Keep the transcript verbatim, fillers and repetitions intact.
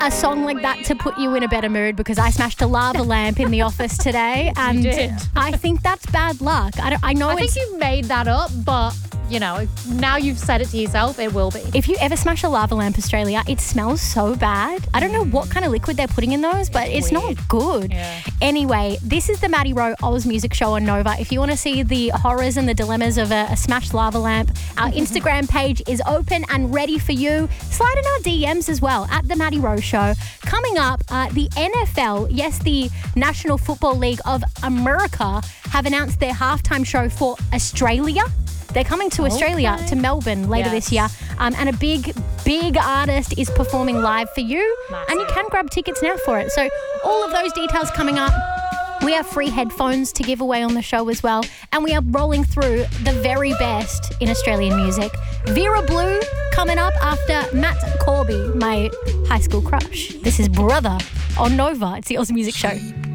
a song like that to put you in a better mood because I smashed a lava lamp in the office today, and You did. I think that's bad luck. I, don't, I know I it's... think you made that up, but, you know, now you've said it to yourself, it will be. If you ever smash a lava lamp, Australia, it smells so bad. I don't know what kind of liquid they're putting in those, but it's, It's not weird. good. Yeah. Anyway, this is the Maddie Rowe Oz Music Show on Nova. If you want to see the horrors and the dilemmas of a, a smashed lava lamp, our Instagram page is open and ready for you. Slide in our D Ms as well at the Maddie Rowe Show. Coming up, uh, the N F L, yes, the National Football League of America, have announced their halftime show for Australia. They're coming to Australia, Okay. to Melbourne later Yes. this year. Um, and a big, big artist is performing live for you. Massive. And you can grab tickets now for it. So all of those details coming up. We have free headphones to give away on the show as well. And we are rolling through the very best in Australian music. Vera Blue coming up after Matt Corby, my high school crush. This is Brother on Nova. It's the Aussie Music Show.